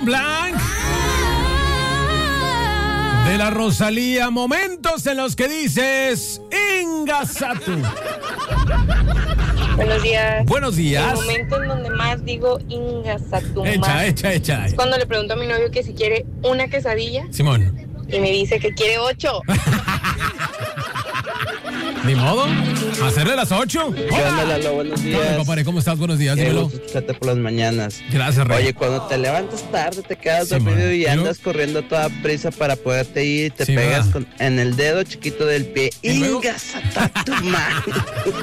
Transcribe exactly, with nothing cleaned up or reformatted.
Mont Blanc. De la Rosalía, momentos en los que dices Ingasatu. Buenos días. Buenos días. El momento en donde más digo Ingasatu. Echa, echa, echa. Es cuando le pregunto a mi novio que si quiere una quesadilla. Simón. Y me dice que quiere ocho. Ni modo. Hacerle las ocho. ¿Qué onda, Lalo? Buenos días. Hola, compadre, ¿cómo estás? Buenos días, Qué dímelo. gusto escucharte por las mañanas. Gracias, Rey. Oye, cuando te levantas tarde, te quedas Sí, dormido man. y ¿Y andas luego? corriendo a toda prisa para poderte ir y te Sí, pegas ¿verdad? con, en el dedo chiquito del pie. ¿Y luego? ¡Ingas a tu madre!